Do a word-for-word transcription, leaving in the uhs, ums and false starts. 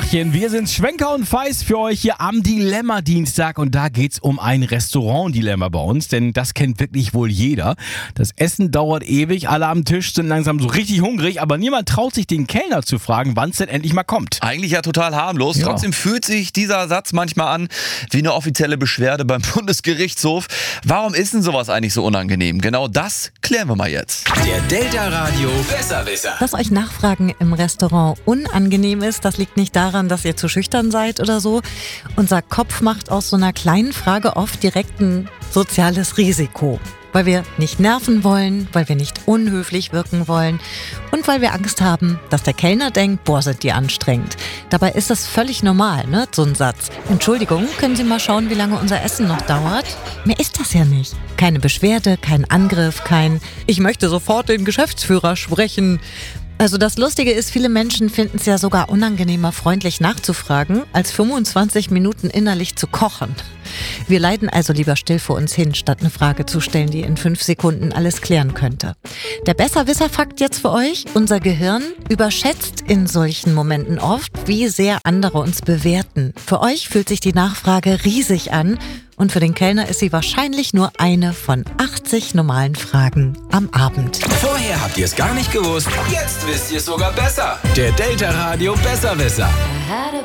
Tachchen, wir sind Schwenker und Feist für euch hier am Dilemma-Dienstag und da geht's um ein Restaurant-Dilemma bei uns, denn das kennt wirklich wohl jeder. Das Essen dauert ewig, alle am Tisch sind langsam so richtig hungrig, aber niemand traut sich den Kellner zu fragen, wann es denn endlich mal kommt. Eigentlich ja total harmlos, Ja. Trotzdem fühlt sich dieser Satz manchmal an wie eine offizielle Beschwerde beim Bundesgerichtshof. Warum ist denn sowas eigentlich so unangenehm? Genau das klären wir mal jetzt. Der Delta Radio Besserwisser. Dass euch Nachfragen im Restaurant unangenehm ist, das liegt nicht daran, dass ihr zu schüchtern seid oder so. Unser Kopf macht aus so einer kleinen Frage oft direkt ein soziales Risiko. Weil wir nicht nerven wollen, weil wir nicht unhöflich wirken wollen und weil wir Angst haben, dass der Kellner denkt, boah, sind die anstrengend. Dabei ist das völlig normal, ne, so ein Satz. Entschuldigung, können Sie mal schauen, wie lange unser Essen noch dauert? Mehr ist das ja nicht. Keine Beschwerde, kein Angriff, kein ich möchte sofort den Geschäftsführer sprechen. Also das Lustige ist, viele Menschen finden es ja sogar unangenehmer, freundlich nachzufragen, als fünfundzwanzig Minuten innerlich zu kochen. Wir leiden also lieber still vor uns hin, statt eine Frage zu stellen, die in fünf Sekunden alles klären könnte. Der Besserwisser-Fakt jetzt für euch: Unser Gehirn überschätzt in solchen Momenten oft, wie sehr andere uns bewerten. Für euch fühlt sich die Nachfrage riesig an und für den Kellner ist sie wahrscheinlich nur eine von achtzig normalen Fragen am Abend. Vorher habt ihr es gar nicht gewusst, jetzt wisst ihr es sogar besser. Der Delta Radio Besserwisser. I had a